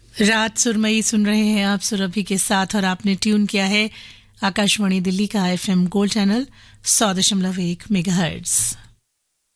रात सुरमई सुन रहे हैं आप सुरभि के साथ और आपने ट्यून किया है आकाशवाणी दिल्ली का FM गोल्ड चैनल 100.1 मेगाहर्ट्ज।